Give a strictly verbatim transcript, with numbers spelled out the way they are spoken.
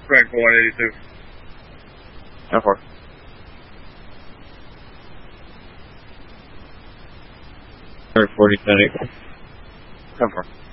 Frank for one eighty-two. ten four. Forty, ten eight. ten four.